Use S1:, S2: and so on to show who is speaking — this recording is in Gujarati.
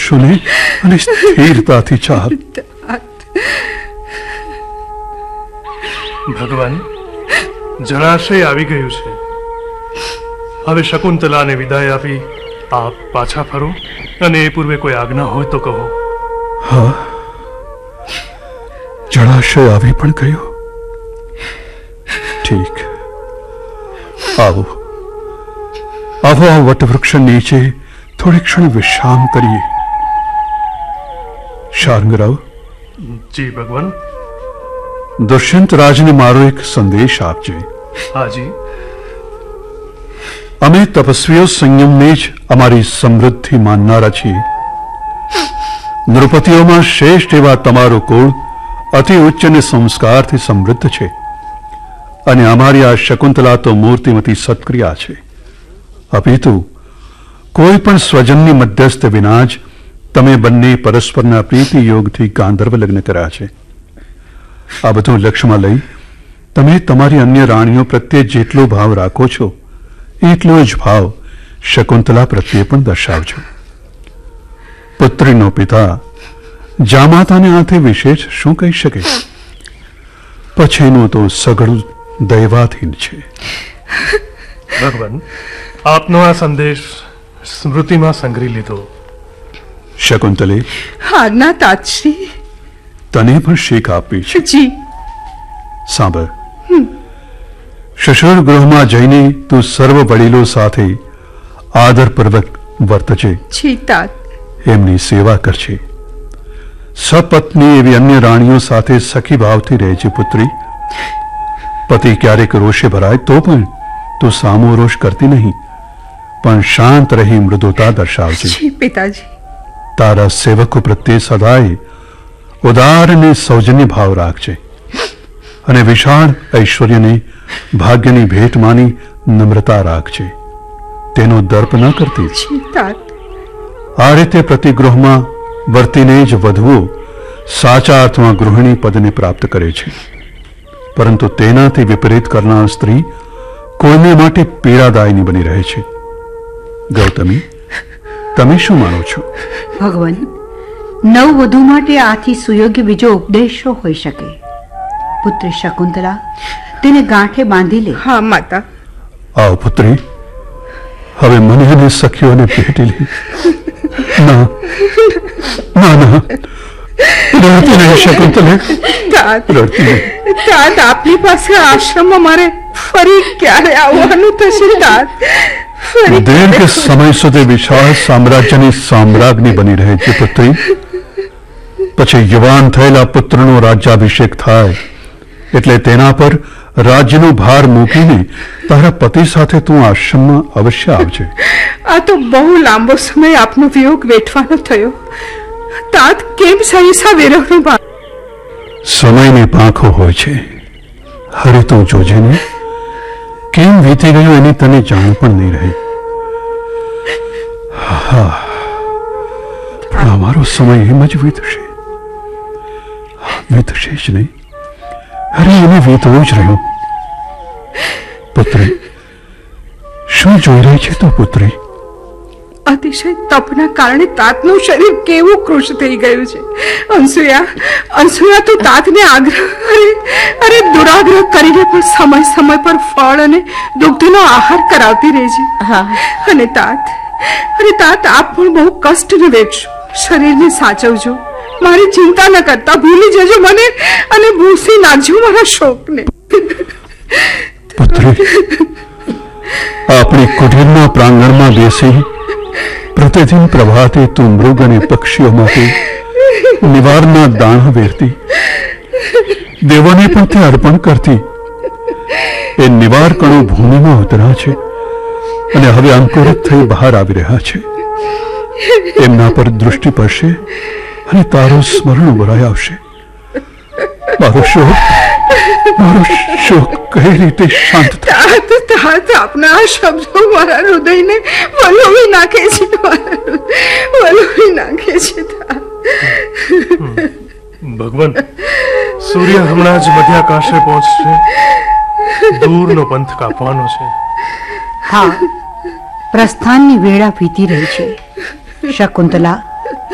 S1: આંસુને અને સ્થિરતાથી ચાલ.
S2: ભગવાન, જળાશય આવી ગયું છે. હવે શકુંતલાને વિદાય આપી આપ પાછા ફરો, અને એ પૂર્વે કોઈ આજ્ઞા હોય તો કહો.
S1: હા, જળાશય આવી પણ ગયો. ઠીક, આવો આવો આ વટવૃક્ષ નીચે થોડી ક્ષણ વિશ્રામ કરીએ. શાર્ંગરાવ.
S2: જી ભગવાન.
S1: દુષ્યંત રાજને મારો એક સંદેશ આપજે.
S2: હાજી.
S1: અમે તપસ્વીઓ સંયમને જ અમારી સમૃદ્ધિ માનનારા છીએ. નૃપતિઓમાં શ્રેષ્ઠ એવા તમારું કુળ અતિ ઉચ્ચ અને સંસ્કારથી સમૃદ્ધ છે, અને અમારી આ શકુંતલા તો મૂર્તિમતી સત્ક્રિયા છે. અપિતુ કોઈ પણ સ્વજનની મધ્યસ્થ વિના જ તમે બંને પરસ્પરના પ્રીતિ યોગથી ગાંધર્વ લગ્ન કર્યા છે. આ બધું લક્ષ્યમાં લઈ તમે તમારી અન્ય રાણીઓ પ્રત્યે જેટલો ભાવ રાખો છો એટલો જ ભાવ શકુંતલા પ્રત્યે પણ દર્શાવજો. પુત્રીનો પિતા જામાતાને આથી વિશેષ શું કહી શકે? પછીનું તો સઘળું દૈવાધીન છે.
S2: ભગવાન, આપનો આ સંદેશ સ્મૃતિમાં સંગ્રહી લીધો.
S1: શકુંતલે.
S3: આજ્ઞા તાતશ્રી.
S1: તને પણ શીખ આપી છે.
S3: જી.
S1: સાંભળ, શશોર ગૃહમાં જઈને તું સર્વ વડીલો સાથે આદરપૂર્વક વર્તજે.
S3: જી તાત.
S1: એમની સેવા કરજે. સપત્ની એવી અન્ય રાણીઓ સાથે સખી ભાવથી રહેજે પુત્રી. પતિ ક્યારેક રોષે ભરાય તો પણ તું સામો રોષ કરતી નહીં, પણ શાંત રહી મૃદુતા દર્શાવજે.
S3: જી પિતાજી.
S1: તારા સેવકો પ્રત્યે સદાય ઉદાર અને સૌજન્ય ભાવ રાખજે, અને વિશાળ ઐશ્વર્યને ભાગ્યની ભેટ માની નમ્રતા રાખજે. તેનો દર્પ ન કરતી. આ રીતે પ્રતિગૃહમાં વર્તીને જ વધવો સાચા અર્થમાં ગૃહિણી પદને પ્રાપ્ત કરે છે, પરંતુ તેનાથી વિપરીત કરનાર સ્ત્રી કોઈને માટે પીડાદાયની બની રહે છે. ગૌતમી, તમે શું માનો છો?
S4: ભગવાન, નવવધુ માટે આથી સુયોગ્ય બીજો ઉપદેશ શું હોઈ શકે? પુત્રી શકુંતલા, તેને ગાંઠે બાંધી લે.
S3: હા માતા.
S1: આવ પુત્રી, હવે મને અને સખીઓને ભેટી લે. ના ના ના, રડતી નહીં શકુંતલે, રડતી નહીં.
S3: તાત, આપની પાસે આશ્રમમાં મારે ફરી ક્યારે આવવાનું થશે? તાત,
S1: દીર્ઘ સમય સુધી વિશાળ સામ્રાજ્યની સામ્રાજ્ઞી બની રહે છે પુત્રી. પછી યુવાન થયેલા પુત્રનો રાજ્યાભિષેક થાય એટલે તેના પર રાજ્યનો ભાર મૂકીને તારા પતિ સાથે તું આશ્રમમાં અવશ્ય આવજે.
S3: આ તો બહુ લાંબો સમય આપનો વિયોગ વેઠવાનો થયો. તાત, કેમ સહીસા વિરહનો ભાર?
S1: સમયની પાંખો હોય છે. હવે તું જોજે ને કેમ વીતી ગયું એની તને જાણ પણ નહીં રહી. હા, પણ અમારો સમય એમ જ વીતશે. વીતશે જ નહીં. અરે, એને વીતવું જ રહ્યું. પુત્રી, શું જોઈ રહી છે તું પુત્રી?
S3: અતિશય તપના કારણે તાતનું શરીર કેવું કૃશ થઈ ગયું છે. અનસુયા તો તાતને આગ્રહ અરે દુરાગ્રહ કરીને પણ સમય સમય પર ફળ અને દુગ્ધનો આહાર કરાવતી રહેજે. અને તાત આપ પણ બહુ કષ્ટ ન વેઠશો. શરીરને સાચવજો. મારી ચિંતા ન કરતા ભૂલી જજો મને, અને ભૂસી નાખજો મારા શોકને.
S1: પુત્રી, આપણી કુટીરના પ્રાંગણમાં બેસી પ્રતિદિન પ્રભાતે તું મૃગ અને પક્ષીઓ માટે નિવારના દાણ વેરતી, દેવોને પણ તે અર્પણ કરતી. એ નિવાર કણો ભૂમિમાં ઉતરા છે અને હવે અંકુરિત થઈ બહાર આવી રહ્યા છે. એમના પર દૃષ્ટિ પડશે અને તારું સ્મરણ ઉભરાઈ આવશે. મારો શોક કઈ રીતે શાંત થાય?
S3: તાત, આપના આ શબ્દો મારા હૃદયને વલોવી નાખે છે. વલોવી નાખે છે.
S2: ભગવાન, સૂર્ય હમણાં જ મધ્યાકાશે પહોંચશે. દૂરનો પંથ કાપવાનો છે.
S4: હા, પ્રસ્થાનની વેળા વીતી રહી છે. શકુંતલા,